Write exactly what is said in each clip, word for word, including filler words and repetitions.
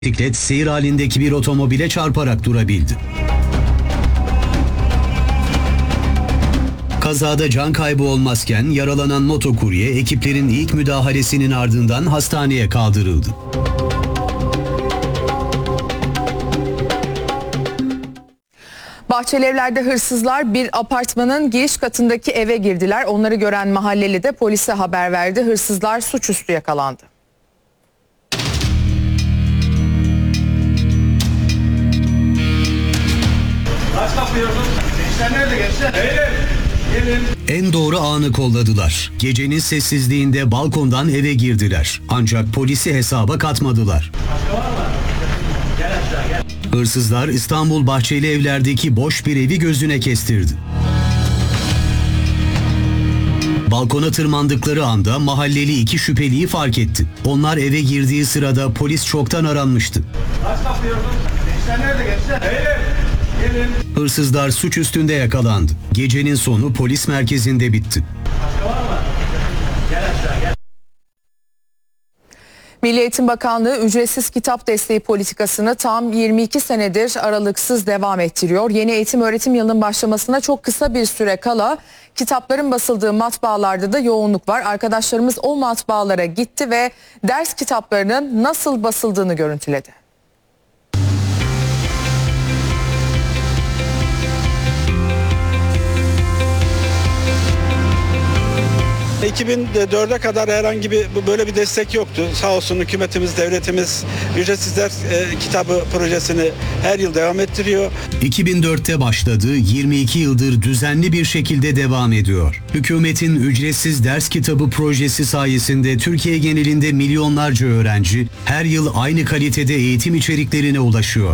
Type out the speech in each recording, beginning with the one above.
Bisiklet seyir halindeki bir otomobile çarparak durabildi. Kazada can kaybı olmazken yaralanan motokurye ekiplerin ilk müdahalesinin ardından hastaneye kaldırıldı. Bahçelievler'de hırsızlar bir apartmanın giriş katındaki eve girdiler. Onları gören mahalleli de polise haber verdi. Hırsızlar suçüstü yakalandı. Kaç kapıyorsun? Gençler nerede gençler? Gelin. Gelin. En doğru anı kolladılar. Gecenin sessizliğinde balkondan eve girdiler. Ancak polisi hesaba katmadılar. Başka var mı? Gel aşağı gel. Hırsızlar İstanbul Bahçelievler'deki boş bir evi gözüne kestirdi. Balkona tırmandıkları anda mahalleli iki şüpheliyi fark etti. Onlar eve girdiği sırada polis çoktan aranmıştı. Kaç kapıyorsun? Gençler nerede gençler? Gelin. Gelin. Hırsızlar suç üstünde yakalandı. Gecenin sonu polis merkezinde bitti. Başka var mı? Gel aşağı gel. Milli Eğitim Bakanlığı ücretsiz kitap desteği politikasını tam yirmi iki senedir aralıksız devam ettiriyor. Yeni eğitim öğretim yılının başlamasına çok kısa bir süre kala kitapların basıldığı matbaalarda da yoğunluk var. Arkadaşlarımız o matbaalara gitti ve ders kitaplarının nasıl basıldığını görüntüledi. iki bin dörde kadar herhangi bir böyle bir destek yoktu. Sağ olsun hükümetimiz, devletimiz ücretsiz ders e, kitabı projesini her yıl devam ettiriyor. iki bin dörtte başladı, yirmi iki yıldır düzenli bir şekilde devam ediyor. Hükümetin ücretsiz ders kitabı projesi sayesinde Türkiye genelinde milyonlarca öğrenci her yıl aynı kalitede eğitim içeriklerine ulaşıyor.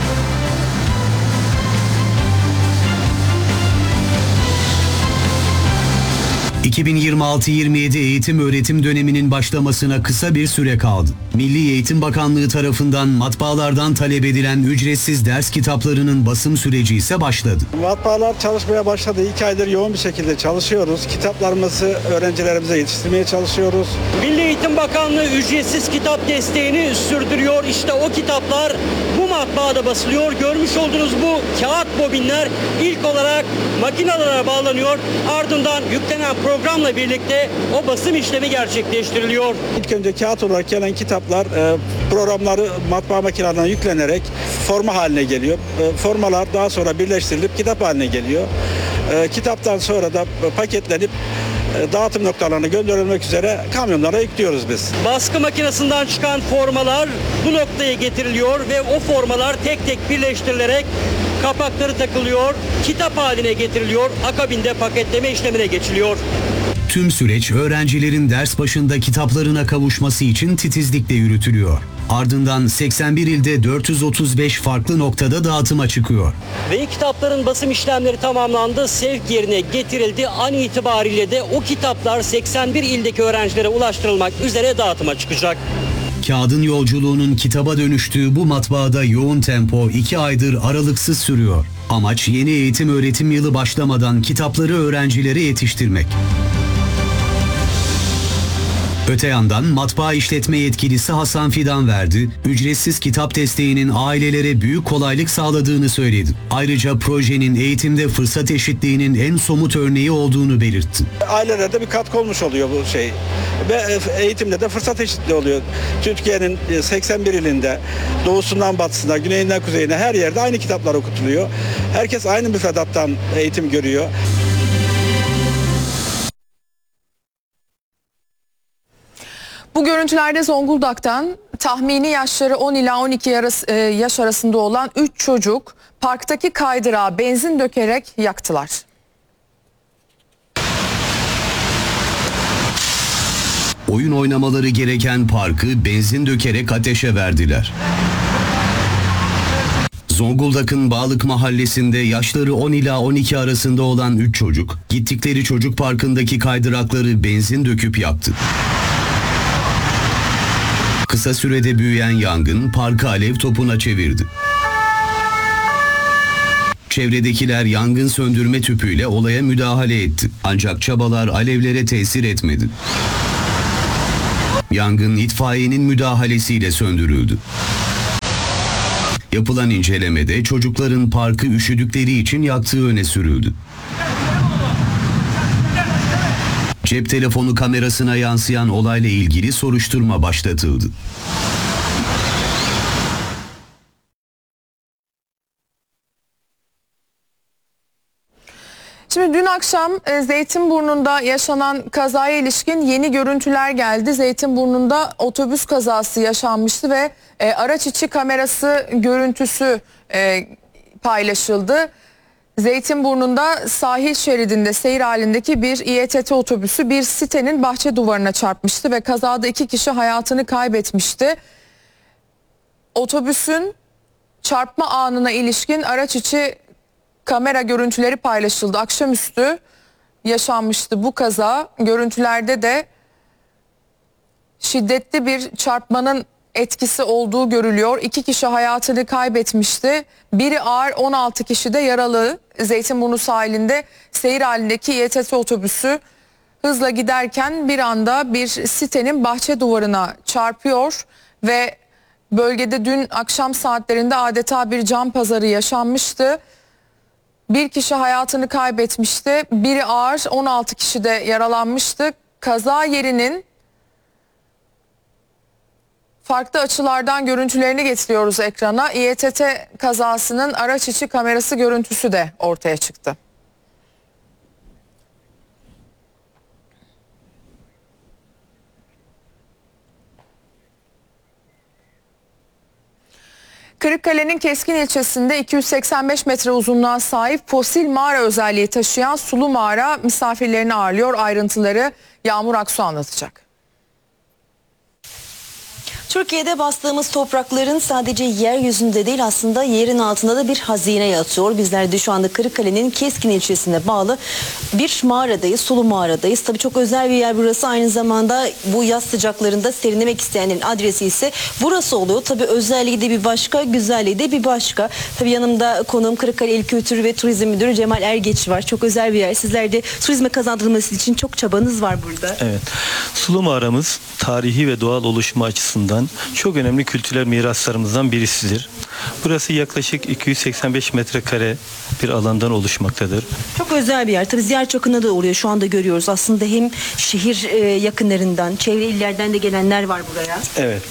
iki bin yirmi altı yirmi yedi eğitim öğretim döneminin başlamasına kısa bir süre kaldı. Milli Eğitim Bakanlığı tarafından matbaalardan talep edilen ücretsiz ders kitaplarının basım süreci ise başladı. Matbaalar çalışmaya başladı. İki aydır yoğun bir şekilde çalışıyoruz. Kitaplarımızı öğrencilerimize yetiştirmeye çalışıyoruz. Milli Eğitim Bakanlığı ücretsiz kitap desteğini sürdürüyor. İşte o kitaplar bu matbaada basılıyor. Görmüş olduğunuz bu kağıt bobinler ilk olarak makinelere bağlanıyor. Ardından yüklenen programla birlikte o basım işlemi gerçekleştiriliyor. İlk önce kağıt olarak gelen kitaplar e, programları matbaa makinelerine yüklenerek forma haline geliyor. E, formalar daha sonra birleştirilip kitap haline geliyor. E, kitaptan sonra da paketlenip e, dağıtım noktalarına gönderilmek üzere kamyonlara yüklüyoruz biz. Baskı makinesinden çıkan formalar bu noktaya getiriliyor ve o formalar tek tek birleştirilerek kapakları takılıyor, kitap haline getiriliyor, akabinde paketleme işlemine geçiliyor. Tüm süreç öğrencilerin ders başında kitaplarına kavuşması için titizlikle yürütülüyor. Ardından seksen bir ilde dört yüz otuz beş farklı noktada dağıtıma çıkıyor. Ve kitapların basım işlemleri tamamlandı, sevk yerine getirildi. An itibariyle de o kitaplar seksen bir ildeki öğrencilere ulaştırılmak üzere dağıtıma çıkacak. Kağıdın yolculuğunun kitaba dönüştüğü bu matbaada yoğun tempo iki aydır aralıksız sürüyor. Amaç yeni eğitim öğretim yılı başlamadan kitapları öğrencilere yetiştirmek. Öte yandan matbaa işletme yetkilisi Hasan Fidanverdi, ücretsiz kitap desteğinin ailelere büyük kolaylık sağladığını söyledi. Ayrıca projenin eğitimde fırsat eşitliğinin en somut örneği olduğunu belirtti. Ailelere de bir katkı olmuş oluyor bu şey. Ve eğitimde de fırsat eşitliği oluyor. Türkiye'nin seksen bir ilinde doğusundan batısına, güneyinden kuzeyine her yerde aynı kitaplar okutuluyor. Herkes aynı müfredattan eğitim görüyor. Bu görüntülerde Zonguldak'tan tahmini yaşları on ila on iki yaş arasında olan üç çocuk parktaki kaydırağa benzin dökerek yaktılar. Oyun oynamaları gereken parkı benzin dökerek ateşe verdiler. Zonguldak'ın Bağlık Mahallesi'nde yaşları on ila on iki arasında olan üç çocuk, gittikleri çocuk parkındaki kaydırakları benzin döküp yaktı. Kısa sürede büyüyen yangın parkı alev topuna çevirdi. Çevredekiler yangın söndürme tüpüyle olaya müdahale etti. Ancak çabalar alevlere tesir etmedi. Yangın itfaiyenin müdahalesiyle söndürüldü. Yapılan incelemede çocukların parkı üşüdükleri için yaktığı öne sürüldü. Cep telefonu kamerasına yansıyan olayla ilgili soruşturma başlatıldı. Şimdi dün akşam e, Zeytinburnu'nda yaşanan kazaya ilişkin yeni görüntüler geldi. Zeytinburnu'nda otobüs kazası yaşanmıştı ve e, araç içi kamerası görüntüsü e, paylaşıldı. Zeytinburnu'nda sahil şeridinde seyir halindeki bir İETT otobüsü bir sitenin bahçe duvarına çarpmıştı ve kazada iki kişi hayatını kaybetmişti. Otobüsün çarpma anına ilişkin araç içi kamera görüntüleri paylaşıldı. Akşamüstü yaşanmıştı bu kaza. Görüntülerde de şiddetli bir çarpmanın etkisi olduğu görülüyor. İki kişi hayatını kaybetmişti. Biri ağır, on altı kişi de yaralı. Zeytinburnu sahilinde seyir halindeki İETT otobüsü hızla giderken bir anda bir sitenin bahçe duvarına çarpıyor ve bölgede dün akşam saatlerinde adeta bir can pazarı yaşanmıştı. Bir kişi hayatını kaybetmişti. Biri ağır, on altı kişi de yaralanmıştı. Kaza yerinin farklı açılardan görüntülerini getiriyoruz ekrana. İETT kazasının araç içi kamerası görüntüsü de ortaya çıktı. Kırıkkale'nin Keskin ilçesinde iki yüz seksen beş metre uzunluğa sahip fosil mağara özelliği taşıyan sulu mağara misafirlerini ağırlıyor. Ayrıntıları Yağmur Aksu anlatacak. Türkiye'de bastığımız toprakların sadece yeryüzünde değil aslında yerin altında da bir hazine yatıyor. Bizler de şu anda Kırıkkale'nin Keskin ilçesine bağlı bir mağaradayız, sulu mağaradayız. Tabii çok özel bir yer burası. Aynı zamanda bu yaz sıcaklarında serinlemek isteyenlerin adresi ise burası oluyor. Tabii özelliği de bir başka, güzelliği de bir başka. Tabii yanımda konuğum Kırıkkale İl Kültür ve Turizm Müdürü Cemal Ergeç var. Çok özel bir yer. Sizler de turizme kazandırılması için çok çabanız var burada. Evet. Sulu mağaramız tarihi ve doğal oluşumu açısından çok önemli kültürel miraslarımızdan birisidir. Burası yaklaşık iki yüz seksen beş metrekare bir alandan oluşmaktadır. Çok özel bir yer. Tabii ziyaret yakına da oluyor. Şu anda görüyoruz. Aslında hem şehir e, yakınlarından, çevre illerden de gelenler var buraya. Evet.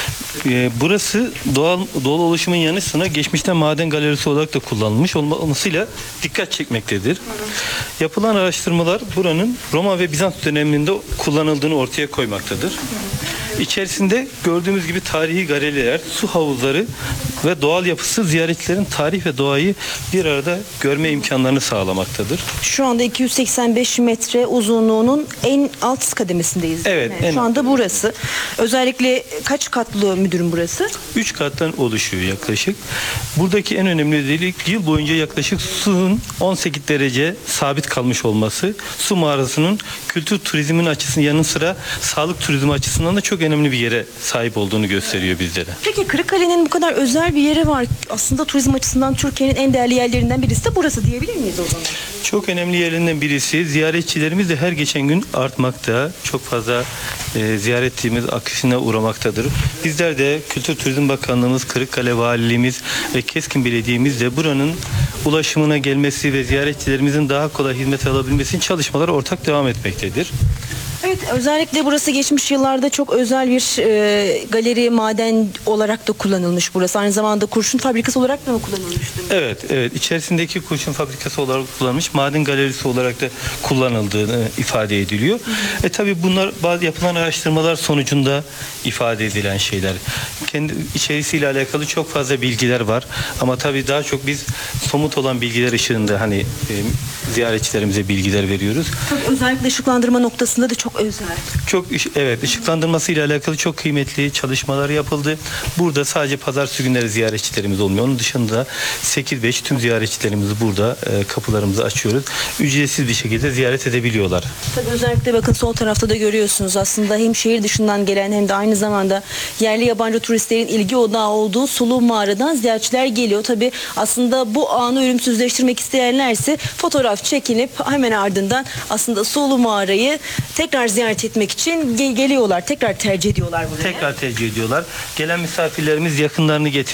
Ee, burası doğal doğal oluşumun yanı sıra geçmişte maden galerisi olarak da kullanılmış olmasıyla dikkat çekmektedir. Hı hı. Yapılan araştırmalar buranın Roma ve Bizans döneminde kullanıldığını ortaya koymaktadır. Hı hı. İçerisinde gördüğümüz gibi tarihi galeriler, su havuzları ve doğal yapısı ziyaretçilerin tarih ve doğayı bir arada görme imkanlarını sağlamaktadır. Şu anda iki yüz seksen beş metre uzunluğunun en alt kademesindeyiz. Evet. En Şu anda burası. Özellikle kaç katlı müdürüm burası? Üç kattan oluşuyor yaklaşık. Buradaki en önemli özellik yıl boyunca yaklaşık suyun on sekiz derece sabit kalmış olması. Su mağarasının kültür turizmin açısından yanı sıra sağlık turizmi açısından da çok önemli bir yere sahip olduğunu gösteriyor bizlere. Peki Kırıkkale'nin bu kadar özel bir yeri var. Aslında turizm açısından Türkiye'nin en değerli yerlerinden birisi de burası diyebilir miyiz o zaman? Çok önemli yerlerinden birisi. Ziyaretçilerimiz de her geçen gün artmakta. Çok fazla e, ziyaretçimiz akışına uğramaktadır. Bizler de Kültür Turizm Bakanlığımız, Kırıkkale Valiliğimiz ve Keskin Belediye'miz de buranın ulaşımına gelmesi ve ziyaretçilerimizin daha kolay hizmet alabilmesi için çalışmalar ortak devam etmektedir. Evet, özellikle burası geçmiş yıllarda çok özel bir e, galeri, maden olarak da kullanılmış burası. Aynı zamanda kurşun fabrikası olarak da mı kullanılmıştı? Evet, evet. İçerisindeki kurşun fabrikası olarak kullanılmış, maden galerisi olarak da kullanıldığını ifade ediliyor. Hı hı. E tabii bunlar bazı yapılan araştırmalar sonucunda ifade edilen şeyler. Kendi içerisiyle alakalı çok fazla bilgiler var. Ama tabii daha çok biz somut olan bilgiler ışığında hani e, ziyaretçilerimize bilgiler veriyoruz. Tabii özellikle ışıklandırma noktasında da çok özel. Çok evet, ışıklandırması ile alakalı çok kıymetli çalışmalar yapıldı. Burada sadece pazartesi günleri ziyaretçilerimiz olmuyor. Onun dışında sekiz beş tüm ziyaretçilerimizi burada e, kapılarımızı açıyoruz. Ücretsiz bir şekilde ziyaret edebiliyorlar. Tabii özellikle bakın sol tarafta da görüyorsunuz aslında hem şehir dışından gelen hem de aynı zamanda yerli yabancı turistlerin ilgi odağı olduğu sulu mağaradan ziyaretçiler geliyor. Tabii aslında bu anı ölümsüzleştirmek isteyenlerse fotoğraf çekinip hemen ardından aslında sulu mağarayı tekrar ziyaret etmek için gel- geliyorlar. Tekrar tercih ediyorlar buraya. Tekrar tercih ediyorlar. Gelen misafirlerimiz yakınlarını getiriyor.